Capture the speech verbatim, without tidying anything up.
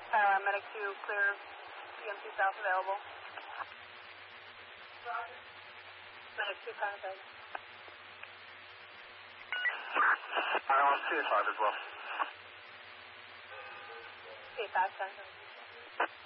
Skyline Medic two, clear E M C South available. Medic two, contact. I want C five as well. C five, ten.